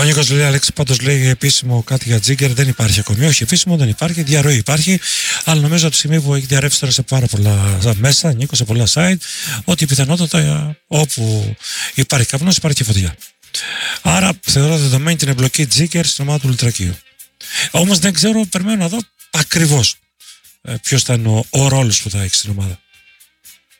Νίκος λέει, Αλέξη, πάντως λέει επίσημο κάτι για Τζίγκερ, δεν υπάρχει ακόμη. Όχι, επίσημο δεν υπάρχει, διαρροή υπάρχει. Αλλά νομίζω από τη στιγμή που έχει διαρρεύσει τώρα σε πάρα πολλά μέσα, Νίκο, σε πολλά site, ότι πιθανότατα όπου υπάρχει καπνός υπάρχει και φωτιά. Άρα θεωρώ δεδομένη την εμπλοκή Τζίγκερ στην ομάδα του Λουτρακίου. Όμως δεν ξέρω, περιμένω να δω ακριβώς ποιος θα είναι ο ρόλος που θα έχει στην ομάδα.